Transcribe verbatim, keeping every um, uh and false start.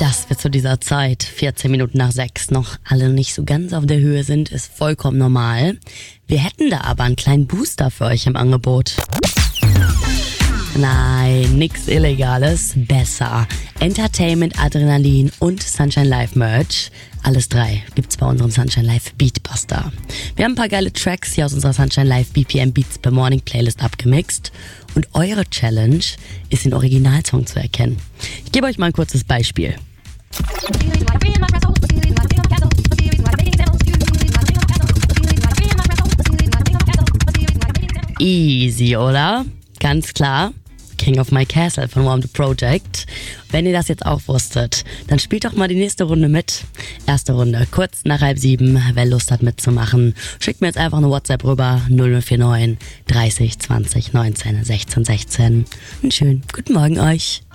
Dass wir zu dieser Zeit, vierzehn Minuten nach sechs, noch alle nicht so ganz auf der Höhe sind, ist vollkommen normal. Wir hätten da aber einen kleinen Booster für euch im Angebot. Nein, nix Illegales, besser. Entertainment, Adrenalin und Sunshine Live Merch. Alles drei gibt's bei unserem Sunshine Live Beatbuster. Wir haben ein paar geile Tracks hier aus unserer Sunshine Live B P M Beats per Morning Playlist abgemixt. Und eure Challenge ist, den Originalsong zu erkennen. Ich gebe euch mal ein kurzes Beispiel. Easy, oder? Ganz klar. King of My Castle von Warm the Project. Wenn ihr das jetzt auch wusstet, dann spielt doch mal die nächste Runde mit. Erste Runde, kurz nach halb sieben. Wer Lust hat mitzumachen, schickt mir jetzt einfach eine WhatsApp rüber. null null vier neun dreißig zwanzig neunzehn sechzehn sechzehn. Einen schönen guten Morgen euch.